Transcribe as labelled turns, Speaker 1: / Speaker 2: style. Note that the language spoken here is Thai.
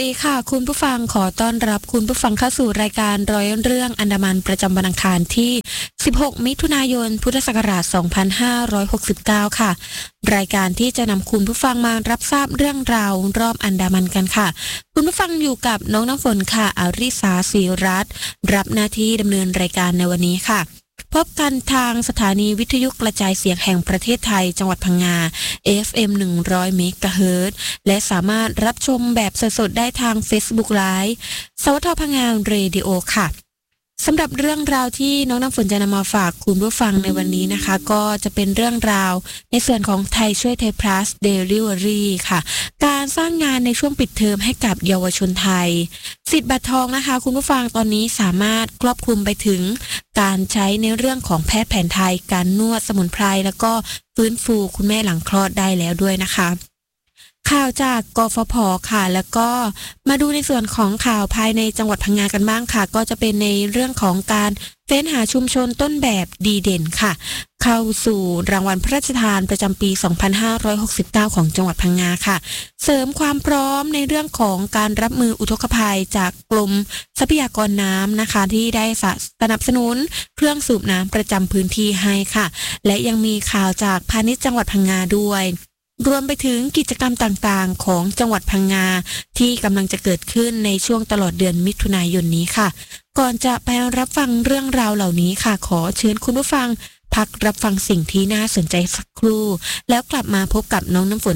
Speaker 1: ดีค่ะคุณผู้ฟังขอต้อนรับคุณผู้ฟังเข้าสู่รายการร้อยเรื่องอันดามันประจำวันอังคารที่16มิถุนายนพุทธศักราช2569ค่ะรายการที่จะนำคุณผู้ฟังมารับทราบเรื่องราวรอบอันดามันกันค่ะคุณผู้ฟังอยู่กับน้องน้ำฝนค่ะอาริสาศรีรัตน์รับหน้าที่ดำเนินรายการในวันนี้ค่ะพบกันทางสถานีวิทยุกระจายเสียงแห่งประเทศไทยจังหวัดพังงา FM 100 เมกะเฮิรตซ์และสามารถรับชมแบบสดๆได้ทาง Facebook Live สวทพังงาเรดิโอค่ะสำหรับเรื่องราวที่น้องน้ำฝนจะนำมาฝากคุณผู้ฟังในวันนี้นะคะก็จะเป็นเรื่องราวในส่วนของไทยช่วยไทย plus delivery ค่ะการสร้างงานในช่วงปิดเทอมให้กับเยาวชนไทยสิทธิ์บัตรทองนะคะคุณผู้ฟังตอนนี้สามารถครอบคลุมไปถึงการใช้ในเรื่องของแพทย์แผนไทยการนวดสมุนไพรแล้วก็ฟื้นฟูคุณแม่หลังคลอดได้แล้วด้วยนะคะข่าวจากกฟผ.ค่ะแล้วก็มาดูในส่วนของข่าวภายในจังหวัดพังงากันบ้างค่ะก็จะเป็นในเรื่องของการเฟ้นหาชุมชนต้นแบบดีเด่นค่ะเข้าสู่รางวัลพระราชทานประจำปี 2569 ของจังหวัดพังงาค่ะเสริมความพร้อมในเรื่องของการรับมืออุทกภัยจากกรมทรัพยากรน้ำนะคะที่ได้สนับสนุนเครื่องสูบน้ำประจำพื้นที่ให้ค่ะและยังมีข่าวจากพาณิชย์จังหวัดพังงาด้วยรวมไปถึงกิจกรรมต่างๆของจังหวัดพังงาที่กำลังจะเกิดขึ้นในช่วงตลอดเดือนมิถุนายนนี้ค่ะก่อนจะไปรับฟังเรื่องราวเหล่านี้ค่ะขอเชิญคุณผู้ฟังพักรับฟังสิ่งที่น่าสนใจสักครู่แล้วกลับมาพบกับน้องน้ำฝน